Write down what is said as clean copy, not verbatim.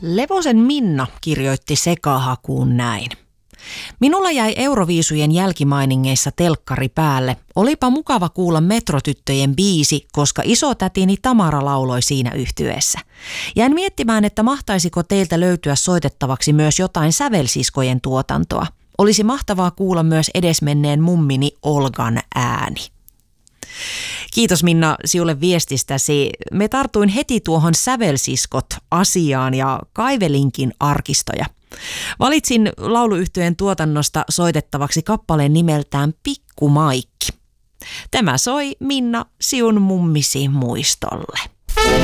Levosen Minna kirjoitti sekahakuun näin. Minulla jäi Euroviisujen jälkimainingeissa telkkari päälle. Olipa mukava kuulla Metrotyttöjen biisi, koska isotätini Tamara lauloi siinä yhtyeessä. Jäin miettimään, että mahtaisiko teiltä löytyä soitettavaksi myös jotain Sävelsiskojen tuotantoa. Olisi mahtavaa kuulla myös edesmenneen mummini Olgan ääni. Kiitos Minna sinulle viestistäsi. Me tartuin heti tuohon Sävelsiskot-asiaan ja kaivelinkin arkistoja. Valitsin lauluyhtyeen tuotannosta soitettavaksi kappaleen nimeltään Pikku Maikki. Tämä soi Minna siun mummisi muistolle.